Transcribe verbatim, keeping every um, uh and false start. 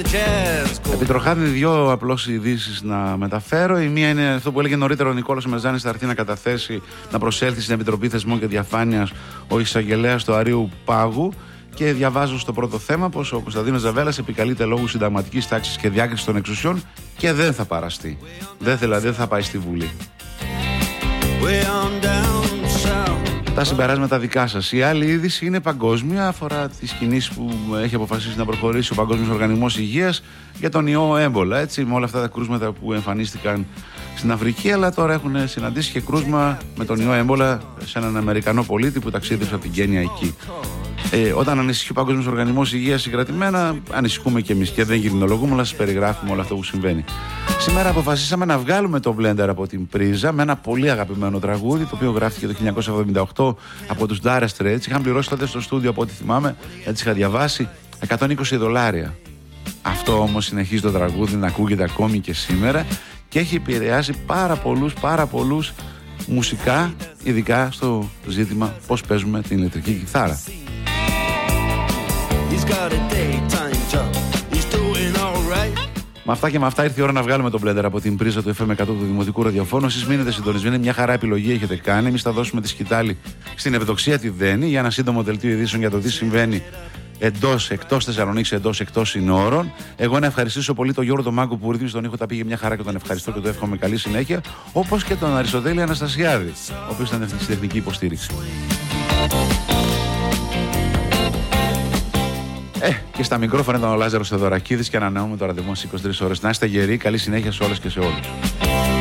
Επιτροχάδι, δύο απλώς ειδήσεις να μεταφέρω. Η μία είναι αυτό που έλεγε νωρίτερα ο Νικόλας Μεζάνης, θα έρθει να καταθέσει, να προσέλθει στην Επιτροπή Θεσμών και Διαφάνειας ο εισαγγελέας του Αρείου Πάγου. Και διαβάζω στο πρώτο θέμα πως ο Κωνσταντίνος Ζαβέλας επικαλείται λόγου συνταγματικής τάξης και διάκρισης των εξουσιών και δεν θα παραστεί. Δεν, δηλαδή, δεν θα πάει στη Βουλή. Τα συμπεράσματα δικά σας. Η άλλη είδηση είναι παγκόσμια, αφορά τις κινήσεις που έχει αποφασίσει να προχωρήσει ο Παγκόσμιος Οργανισμός Υγείας για τον ιό έμπολα. Έτσι, με όλα αυτά τα κρούσματα που εμφανίστηκαν στην Αφρική, αλλά τώρα έχουν συναντήσει και κρούσμα με τον ιό έμπολα σε έναν Αμερικανό πολίτη που ταξίδευσε από την Κένια εκεί. Ε, όταν ανησυχεί ο Παγκόσμιος Οργανισμός Υγείας συγκρατημένα, ανησυχούμε και εμείς και δεν γυρνολογούμε, αλλά σας περιγράφουμε όλο αυτό που συμβαίνει. Σήμερα αποφασίσαμε να βγάλουμε το Blender από την πρίζα με ένα πολύ αγαπημένο τραγούδι, το οποίο γράφτηκε το χίλια εννιακόσια εβδομήντα οκτώ από τους Dire Straits. Είχαν πληρώσει τότε στο στούντιο, από ό,τι θυμάμαι, έτσι είχα διαβάσει, εκατόν είκοσι δολάρια. Αυτό όμως συνεχίζει το τραγούδι να ακούγεται ακόμη και σήμερα και έχει επηρεάσει πάρα πολλούς, πάρα πολλούς μουσικά, ειδικά στο ζήτημα πώς παίζουμε την ηλεκτρική κιθάρα. Με αυτά και με αυτά ήρθε η ώρα να βγάλουμε τον Blender από την πρίζα του εφ εμ εκατό του Δημοτικού Ραδιοφώνου. Εσείς μείνετε συντονισμένοι, μια χαρά επιλογή έχετε κάνει. Εμείς θα δώσουμε τη σκητάλη στην Ευδοξία τη Δένη για ένα σύντομο δελτίο ειδήσεων για το τι συμβαίνει εντός, εκτός Θεσσαλονίκης, εντός, εκτός συνόρων. Εγώ να ευχαριστήσω πολύ τον Γιώργο τον Μάγκο που ήρθε στον ήχο, τα πήγε μια χαρά και τον ευχαριστώ και το εύχομαι καλή συνέχεια. Όπως και τον Αριστοτέλη Αναστασιάδη, ο οποίος ήταν στη τεχνική υποστήριξη. Ε, και στα μικρόφωνα ήταν ο Λάζαρος Θεοδωρακίδης και ανανεώνουμε το ραντεβού στις είκοσι τρεις ώρες. Να είστε γεροί, καλή συνέχεια σε όλες και σε όλους.